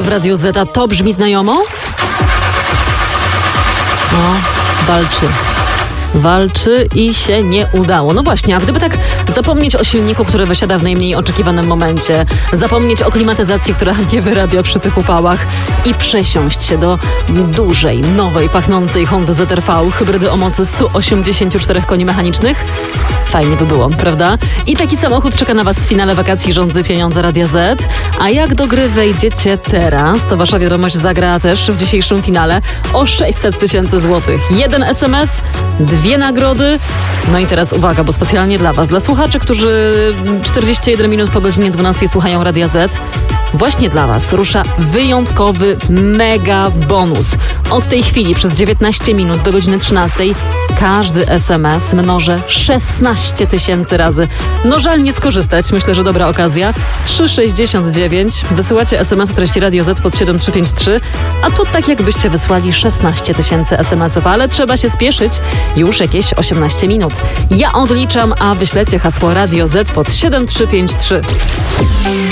w Radiu Z, a to brzmi znajomo? No, walczy i się nie udało. No właśnie, a gdyby tak zapomnieć o silniku, który wysiada w najmniej oczekiwanym momencie, zapomnieć o klimatyzacji, która nie wyrabia przy tych upałach i przesiąść się do dużej, nowej, pachnącej Hondy ZR-V, hybrydy o mocy 184 koni mechanicznych? Fajnie by było, prawda? I taki samochód czeka na Was w finale wakacji Rządzy Pieniądze Radia Z. A jak do gry wejdziecie teraz, to Wasza wiadomość zagra też w dzisiejszym finale o 600 000 złotych. 1 SMS, 2 nagrody. No i teraz uwaga, bo specjalnie dla Was, dla słuchaczy, którzy 41 minut po godzinie 12 słuchają Radia Z, właśnie dla Was rusza wyjątkowy mega bonus. Od tej chwili przez 19 minut do godziny 13 każdy SMS mnożę 16 000 razy. No żal nie skorzystać, myślę, że dobra okazja. 369, wysyłacie SMS o treści Radio Z pod 7353, a to tak jakbyście wysłali 16 000 SMS-ów, ale trzeba się spieszyć. Już jakieś 18 minut. Ja odliczam, a wyślecie hasło Radio Z pod 7353.